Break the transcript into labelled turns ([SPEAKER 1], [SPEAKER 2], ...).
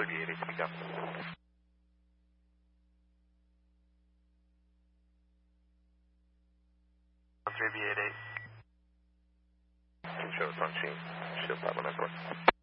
[SPEAKER 1] di ritmica. Riviere. Control punching, shield 5 network.